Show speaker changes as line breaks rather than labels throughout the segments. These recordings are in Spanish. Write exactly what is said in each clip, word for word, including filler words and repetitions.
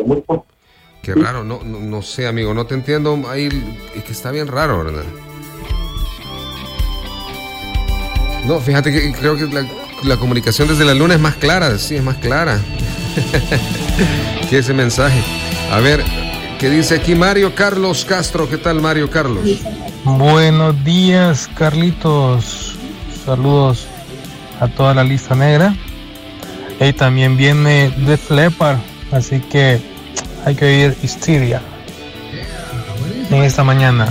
mucho.
Qué raro, no, no, no sé, amigo, no te entiendo. Ahí es que está bien raro, ¿verdad? No, fíjate que creo que la, la comunicación desde la luna es más clara, sí, es más clara que ese mensaje. A ver, ¿qué dice aquí Mario Carlos Castro? ¿Qué tal, Mario Carlos?
Buenos días, Carlitos. Saludos a toda la lista negra. Y también viene Def Leppard, así que hay que oír Hysteria en esta mañana.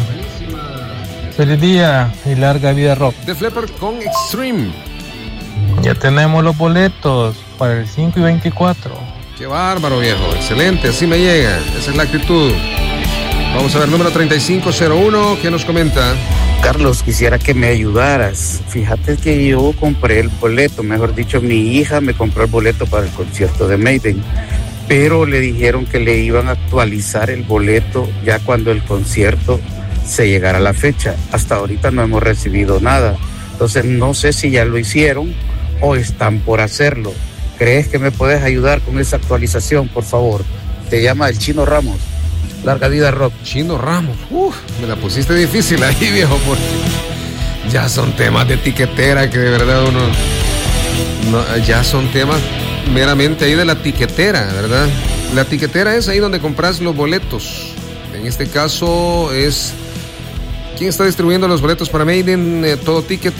Feliz día y larga vida rock.
Def Leppard con Extreme.
Ya tenemos los boletos para el cinco y veinticuatro.
Qué bárbaro, viejo. Excelente, así me llega. Esa es la actitud. Vamos a ver, número treinta y cinco cero uno, ¿qué nos comenta?
Carlos, quisiera que me ayudaras. Fíjate que yo compré el boleto, mejor dicho, mi hija me compró el boleto para el concierto de Maiden, pero le dijeron que le iban a actualizar el boleto ya cuando el concierto se llegara a la fecha. Hasta ahorita no hemos recibido nada. Entonces no sé si ya lo hicieron o están por hacerlo. ¿Crees que me puedes ayudar con esa actualización, por favor? Te llama el Chino Ramos. Larga vida rock.
Chino Ramos. Uf, me la pusiste difícil ahí, viejo, porque ya son temas de tiquetera que de verdad uno... No, ya son temas meramente ahí de la tiquetera, ¿verdad? La tiquetera es ahí donde compras los boletos. En este caso es... ¿Quién está distribuyendo los boletos para Maiden? Eh, Todo Ticket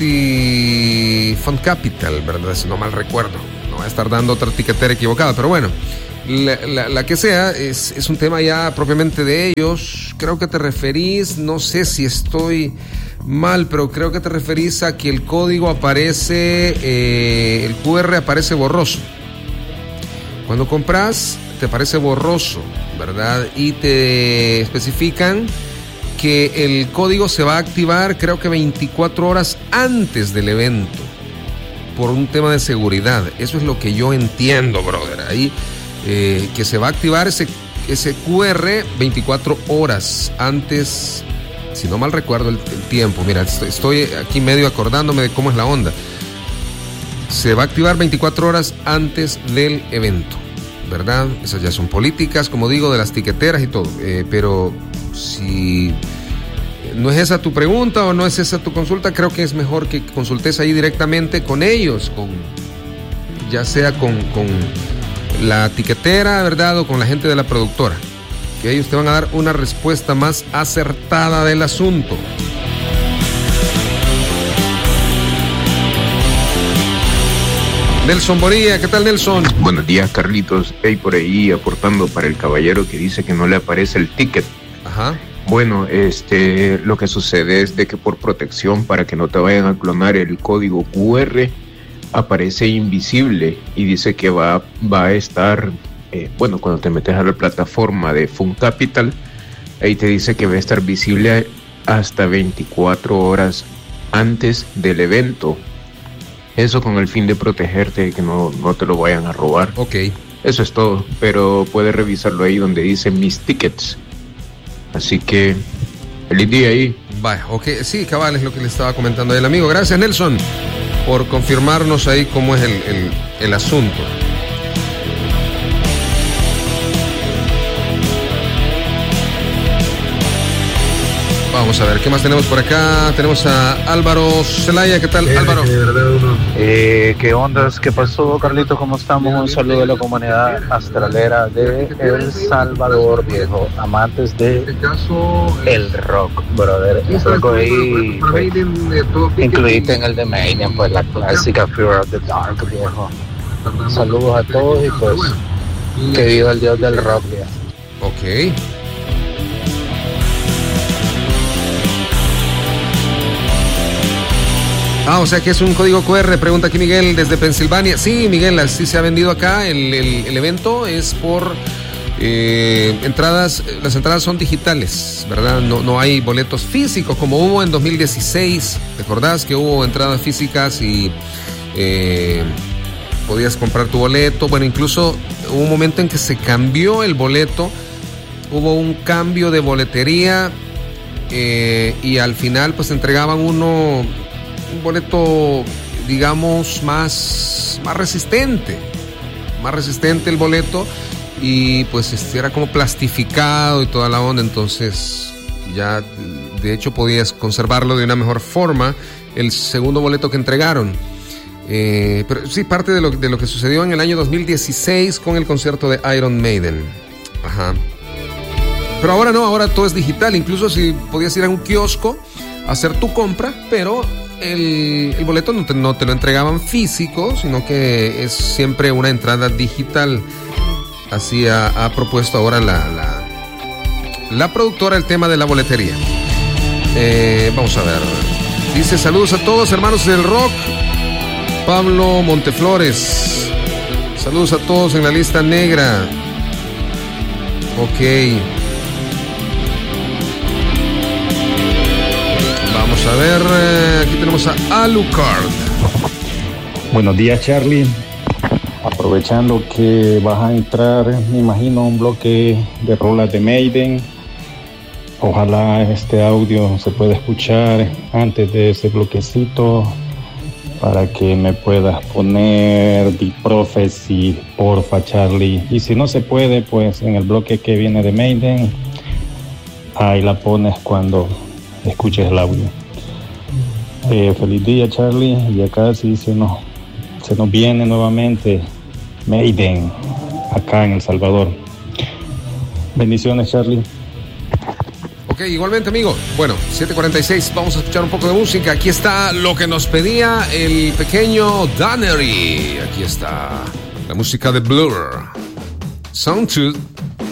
y Fund Capital, ¿verdad? Si no mal recuerdo. No va a estar dando otra tiquetera equivocada, pero bueno... La, la, la que sea, es, es un tema ya propiamente de ellos. Creo que te referís, no sé si estoy mal, pero creo que te referís a que el código aparece, eh, el Q R aparece borroso. Cuando compras, te aparece borroso, ¿verdad? Y te especifican que el código se va a activar, creo que veinticuatro horas antes del evento, por un tema de seguridad. Eso es lo que yo entiendo, brother. Ahí... Eh, que se va a activar ese, ese Q R veinticuatro horas antes, si no mal recuerdo el, el tiempo. Mira, estoy, estoy aquí medio acordándome de cómo es la onda. Se va a activar veinticuatro horas antes del evento, ¿verdad? Esas ya son políticas, como digo, de las tiqueteras y todo. Eh, pero si no es esa tu pregunta o no es esa tu consulta, creo que es mejor que consultes ahí directamente con ellos, con, ya sea con... con la tiquetera, ¿verdad? O con la gente de la productora, que ellos te van a dar una respuesta más acertada del asunto. Nelson Boría, ¿qué tal, Nelson?
Buenos días, Carlitos. Hey, por ahí aportando para el caballero que dice que no le aparece el ticket.
Ajá.
Bueno, este, lo que sucede es de que por protección, para que no te vayan a clonar el código Q R, aparece invisible y dice que va, va a estar, eh, bueno, cuando te metes a la plataforma de Fund Capital, ahí te dice que va a estar visible hasta veinticuatro horas antes del evento. Eso con el fin de protegerte, de que no, no te lo vayan a robar.
Ok.
Eso es todo, pero puedes revisarlo ahí donde dice mis tickets. Así que, feliz día ahí.
Vaya, ok, sí, cabal, es lo que le estaba comentando el amigo. Gracias, Nelson, por confirmarnos ahí cómo es el, el, el asunto. Vamos a ver, ¿qué más tenemos por acá? Tenemos a Álvaro Zelaya. ¿Qué tal, eh, Álvaro?
Eh, ¿Qué ondas? ¿Qué pasó, Carlitos? ¿Cómo estamos? Un saludo a la comunidad astralera de El Salvador, viejo. Amantes de el rock, brother. Algo ahí, pues, incluíste en el de Maiden, pues la clásica Fear of the Dark, viejo. Saludos a todos y pues que viva el dios del rock, viejo.
Ok. Ah, o sea que es un código Q R, pregunta aquí Miguel desde Pensilvania. Sí, Miguel, así se ha vendido acá. El, el, el evento es por eh, entradas, las entradas son digitales, ¿verdad? No, no hay boletos físicos como hubo en dos mil dieciséis. ¿Te acordás que hubo entradas físicas y eh, podías comprar tu boleto? Bueno, incluso hubo un momento en que se cambió el boleto, hubo un cambio de boletería eh, y al final pues entregaban uno... un boleto, digamos, más, más resistente, más resistente el boleto, y pues este era como plastificado y toda la onda, entonces ya de hecho podías conservarlo de una mejor forma el segundo boleto que entregaron. Eh, pero sí, parte de lo, de lo que sucedió en el año dos mil dieciséis con el concierto de Iron Maiden. Ajá. Pero ahora no, ahora todo es digital. Incluso si podías ir a un kiosco a hacer tu compra, pero el, el boleto no te, no te lo entregaban físico, sino que es siempre una entrada digital. Así ha, ha propuesto ahora la, la, la productora el tema de la boletería. Eh, vamos a ver. Dice: saludos a todos, hermanos del rock. Pablo Monteflores. Saludos a todos en la lista negra. Ok. Vamos a ver. Aquí tenemos a Alucard.
Buenos días, Charlie. Aprovechando que vas a entrar, me imagino, un bloque de rolas de Maiden. Ojalá este audio se pueda escuchar antes de ese bloquecito para que me puedas poner The Prophecy, porfa, Charlie. Y si no se puede, pues en el bloque que viene de Maiden, ahí la pones cuando escuches el audio. Eh, feliz día, Charlie. Y acá sí se nos, se nos viene nuevamente Maiden, acá en El Salvador. Bendiciones, Charlie.
Ok, igualmente, amigo. Bueno, siete cuarenta y seis, vamos a escuchar un poco de música. Aquí está lo que nos pedía el pequeño Dannery. Aquí está la música de Blur, Soundtooth.